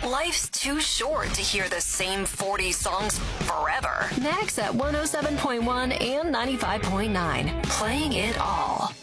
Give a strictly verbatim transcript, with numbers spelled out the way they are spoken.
Life's too short to hear the same forty songs forever. Next at one oh seven point one and ninety-five point nine, playing it all.